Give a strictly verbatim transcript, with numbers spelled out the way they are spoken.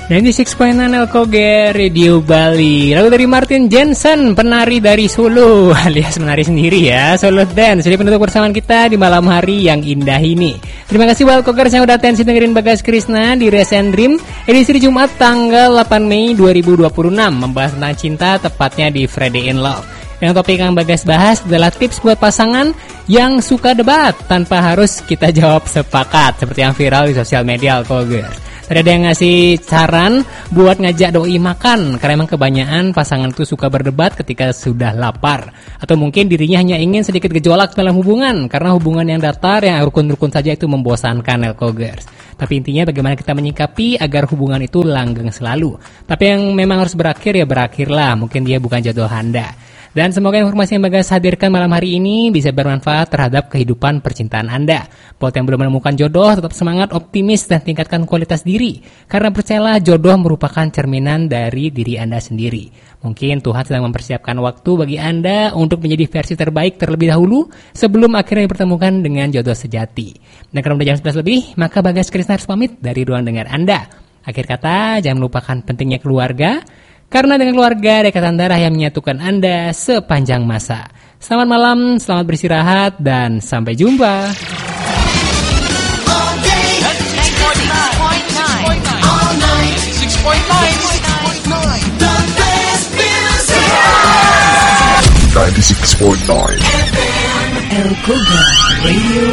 sembilan puluh enam koma sembilan Elkoger Radio Bali. Lalu dari Martin Jensen, penari dari Solo alias menari sendiri ya, Solo Dance. Jadi penutup persamaan kita di malam hari yang indah ini. Terima kasih Elkogers yang udah atensi dengerin Bagas Krisna di Rest and Dream edisi Jumat tanggal delapan Mei dua ribu dua puluh enam, membahas tentang cinta, tepatnya di Friday in Love. Yang topik yang Bagas bahas adalah tips buat pasangan yang suka debat tanpa harus kita jawab sepakat, seperti yang viral di sosial media Elkogers. Tadi ada yang ngasih saran buat ngajak doi makan, karena emang kebanyakan pasangan itu suka berdebat ketika sudah lapar. Atau mungkin dirinya hanya ingin sedikit gejolak dalam hubungan, karena hubungan yang datar, yang rukun-rukun saja itu membosankan Elkogers. Tapi intinya bagaimana kita menyikapi agar hubungan itu langgeng selalu. Tapi yang memang harus berakhir ya berakhirlah, mungkin dia bukan jodoh Anda. Dan semoga informasi yang Bagas hadirkan malam hari ini bisa bermanfaat terhadap kehidupan percintaan Anda. Buat yang belum menemukan jodoh, tetap semangat, optimis, dan tingkatkan kualitas diri. Karena percayalah, jodoh merupakan cerminan dari diri Anda sendiri. Mungkin Tuhan sedang mempersiapkan waktu bagi Anda untuk menjadi versi terbaik terlebih dahulu sebelum akhirnya dipertemukan dengan jodoh sejati. Dan karena udah jam sebelas lebih, maka Bagas Krisna harus pamit dari ruang dengar Anda. Akhir kata, jangan melupakan pentingnya keluarga. Karena dengan keluarga, dekatan darah yang menyatukan Anda sepanjang masa. Selamat malam, selamat beristirahat, dan sampai jumpa. ninety-six point nine Elkoger Radio